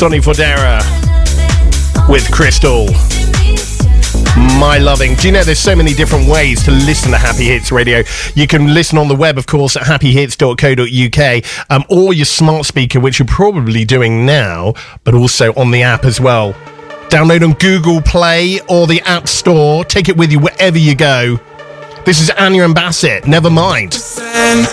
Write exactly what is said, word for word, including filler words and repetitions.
Sonny Fodera with Crystal. My Loving. Do you know there's so many different ways to listen to Happy Hits Radio? You can listen on the web, of course, at happy hits dot co dot uk, um, or your smart speaker, which you're probably doing now, but also on the app as well. Download on Google Play or the App Store. Take it with you wherever you go. This is Anya and Bassett, Never Mind. Send